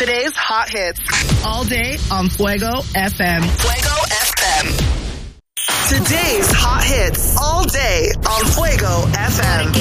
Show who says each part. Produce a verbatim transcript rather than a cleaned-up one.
Speaker 1: Today's hot hits. All day on Fuego F M. Fuego F M. Today's hot hits. All day on Fuego F M.